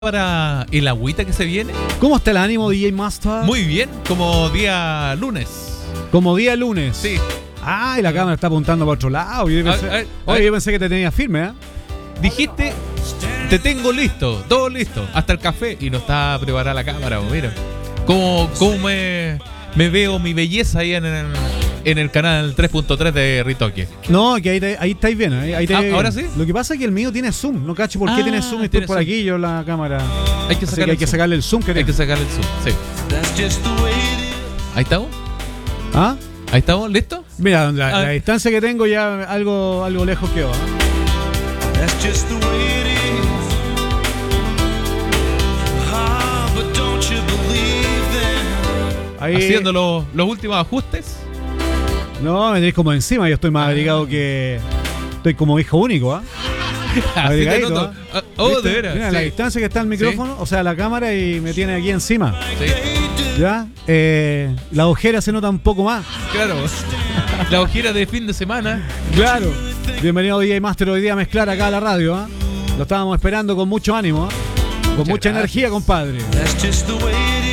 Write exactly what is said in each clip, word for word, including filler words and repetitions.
Para el agüita que se viene. ¿Cómo está el ánimo, D J Master? Muy bien, como día lunes. Como día lunes. Sí. Ah, y la cámara está apuntando para otro lado. Yo pensé, A- a- oye, a- yo pensé que te tenía firme, ¿eh? Dijiste, te tengo listo, todo listo, hasta el café. Y no está preparada la cámara, pues, mira. ¿Cómo, cómo me, me veo mi belleza ahí en el, en el canal tres punto tres de Ritoque? No, que ahí, te- ahí estáis bien. Ahí, ahí te- Ah, ¿ahora sí? Lo que pasa es que el mío tiene zoom. No cacho por qué Ah, tiene zoom y estoy tiene por zoom. aquí yo la cámara. Hay que Así sacarle que hay el que zoom. sacarle el zoom, Hay querido. que sacarle el zoom, sí. Ahí estamos, ¿Ah? ahí estamos, ¿listo? Mira, la, Ah. la distancia que tengo ya algo, algo lejos quedó. ¿eh? That's just the way it is. Ah, but don't you believe them? Ahí, Haciendo los, los últimos ajustes. No, me tenéis como encima. Yo estoy más abrigado que. Estoy como hijo único, ¿ah? Así te Abrigadito, noto. ¿ah? Ah, Oh, ¿Viste? de veras. Mira, sí. la distancia que está el micrófono, o sea, la cámara, y me tiene aquí encima. Sí, ¿Ya? Eh, la ojera se nota un poco más. claro. La ojera de fin de semana. Claro. Bienvenido D J Master hoy día a mezclar acá a la radio, ¿ah? Lo estábamos esperando con mucho ánimo, ¿ah? Con Muchas mucha gracias. energía, compadre. That's just the way it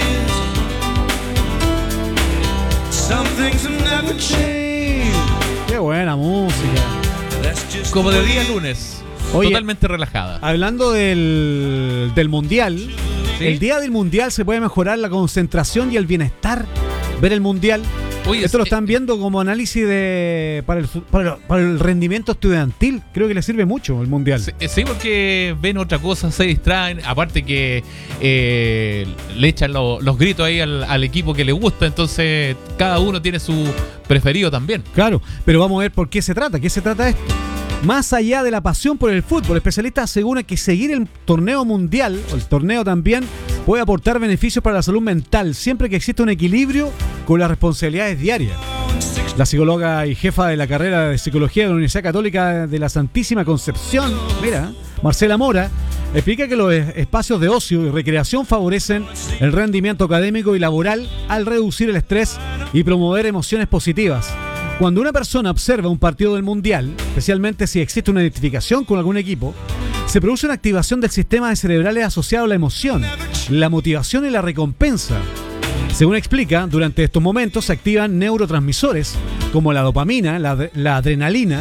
is. Some things have never changed. Qué buena música. That's just Como the de way día it is. lunes. Oye, Totalmente relajada. hablando del, del mundial, ¿Sí? el día del mundial se puede mejorar la concentración y el bienestar. Ver el mundial. Oye, Esto lo sí, están viendo como análisis de para el, fu- para, para el rendimiento estudiantil. Creo que le sirve mucho el mundial. Sí, sí, porque ven otra cosa, se distraen. Aparte que eh, le echan lo- los gritos ahí al, al equipo que le gusta. Entonces, cada uno tiene su preferido también. Claro, pero vamos a ver por qué se trata. ¿Qué se trata esto? Más allá de la pasión por el fútbol, especialistas aseguran que seguir el torneo mundial, o el torneo también, puede aportar beneficios para la salud mental, siempre que exista un equilibrio con las responsabilidades diarias. La psicóloga y jefa de la carrera de psicología de la Universidad Católica de la Santísima Concepción, mira, Marcela Mora, explica que los es- espacios de ocio y recreación favorecen el rendimiento académico y laboral al reducir el estrés y promover emociones positivas. Cuando una persona observa un partido del Mundial, especialmente si existe una identificación con algún equipo, se produce una activación del sistema de cerebrales asociado a la emoción, la motivación y la recompensa. Según explica, durante estos momentos se activan neurotransmisores como la dopamina, la, adre- la adrenalina,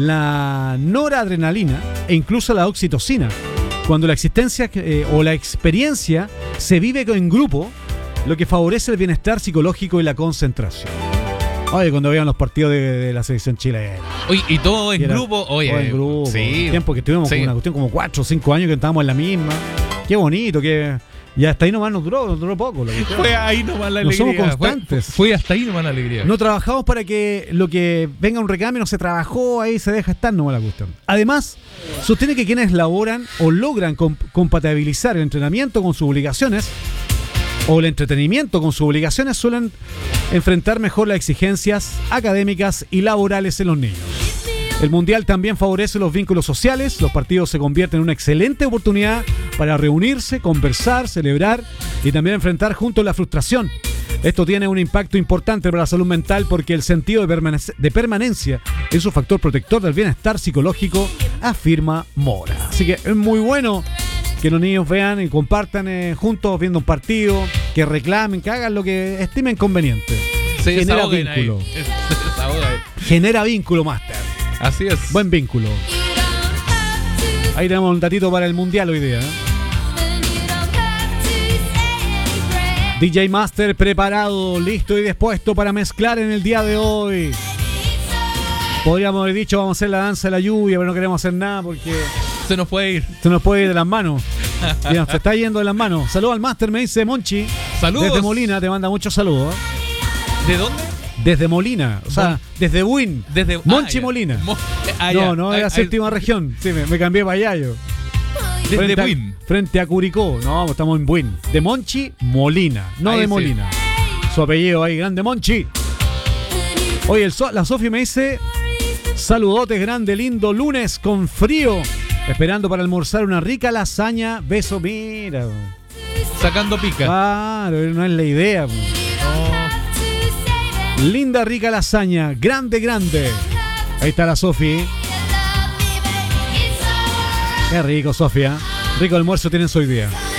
la noradrenalina e incluso la oxitocina. Cuando la existencia eh, o la experiencia se vive en grupo, lo que favorece el bienestar psicológico y la concentración. Oye, cuando vean los partidos de, de la selección chilena. Oye, y todo en Y era grupo. Oye, todo en grupo. sí. Tiempo que estuvimos Sí. con una cuestión como cuatro o cinco años que estábamos en la misma. Qué bonito, que y hasta ahí nomás nos duró, nos duró poco. La cuestión. Fue ahí nomás la No alegría. somos Fue- constantes. Fue, hasta ahí nomás la alegría. No trabajamos para que lo que venga un recambio no se trabajó, ahí se deja estar, no la cuestión. Además, sostiene que quienes laboran o logran com- compatibilizar el entrenamiento con sus obligaciones o el entretenimiento con sus obligaciones suelen enfrentar mejor las exigencias académicas y laborales en los niños. El Mundial también favorece los vínculos sociales, los partidos se convierten en una excelente oportunidad para reunirse, conversar, celebrar y también enfrentar juntos la frustración. Esto tiene un impacto importante para la salud mental porque el sentido de, permanec- de permanencia es un factor protector del bienestar psicológico, afirma Mora. Así que es muy bueno que los niños vean y compartan eh, juntos viendo un partido, que reclamen, que hagan lo que estimen conveniente. Se genera desahoguen ahí. vínculo. Se desahogan ahí. Genera vínculo, Master. Así es. Buen vínculo. Ahí tenemos un datito para el mundial hoy día. ¿eh? D J Master preparado, listo y dispuesto para mezclar en el día de hoy. Podríamos haber dicho vamos a hacer la danza de la lluvia, pero no queremos hacer nada porque Se nos puede ir. se nos puede ir de las manos. Mira, se está yendo de las manos. Saludos al Master, me dice Monchi. Saludos. Desde Molina te manda muchos saludos. ¿eh? ¿De dónde? Desde Molina, o sea, Mon- desde Buin. Desde Monchi ah, ya. Molina. Mo- ah, No, ya. no, Ah, es la ah, séptima región. Sí, me, me cambié para allá yo. Desde frente, a, Buin. frente a Curicó. No, estamos en Buin. De Monchi, Molina. No Ahí de sí. Molina. Su apellido ahí, grande Monchi. Oye, el So- la Sofi me dice: saludotes, grande, lindo lunes con frío. Esperando para almorzar una rica lasaña. Beso, mira. Sacando pica. Claro, no es la idea. po. Linda, rica lasaña. Grande, grande. Ahí está la Sofi. Qué rico, Sofía. Rico almuerzo tienes hoy día.